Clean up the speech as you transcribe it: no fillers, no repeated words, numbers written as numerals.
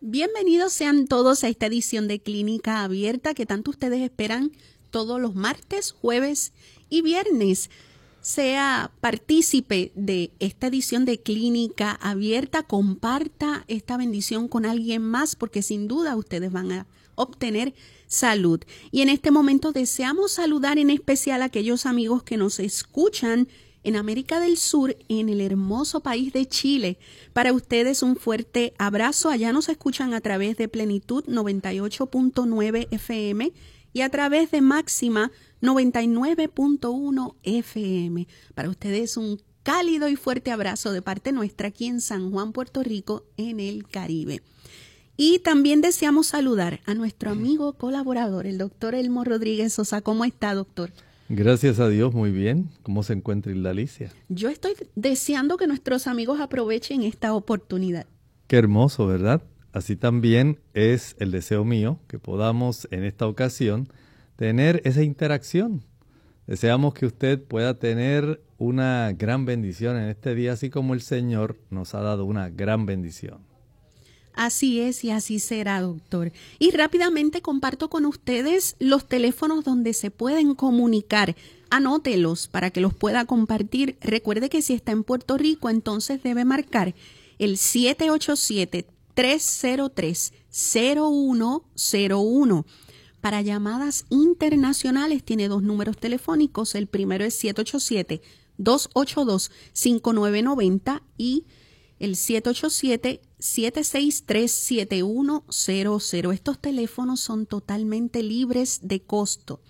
Bienvenidos sean todos a esta edición de Clínica Abierta que tanto ustedes esperan todos los martes, jueves y viernes. Sea partícipe de esta edición de Clínica Abierta, comparta esta bendición con alguien más porque sin duda ustedes van a obtener salud. Y en este momento deseamos saludar en especial a aquellos amigos que nos escuchan en América del Sur, en el hermoso país de Chile. Para ustedes un fuerte abrazo. Allá nos escuchan a través de Plenitud 98.9 FM y a través de Máxima 99.1 FM. Para ustedes un cálido y fuerte abrazo de parte nuestra aquí en San Juan, Puerto Rico, en el Caribe. Y también deseamos saludar a nuestro amigo colaborador, el doctor Elmo Rodríguez Sosa. ¿Cómo está, doctor? Gracias a Dios, muy bien. ¿Cómo se encuentra Hilda Alicia? Yo estoy deseando que nuestros amigos aprovechen esta oportunidad. Qué hermoso, ¿verdad? Así también es el deseo mío que podamos en esta ocasión tener esa interacción. Deseamos que usted pueda tener una gran bendición en este día, así como el Señor nos ha dado una gran bendición. Así es y así será, doctor. Y rápidamente comparto con ustedes los teléfonos donde se pueden comunicar. Anótelos para que los pueda compartir. Recuerde que si está en Puerto Rico, entonces debe marcar el 787-303-0101. Para llamadas internacionales tiene dos números telefónicos. El primero es 787-282-5990 y el 787-763-7100. Estos teléfonos son totalmente libres de costo.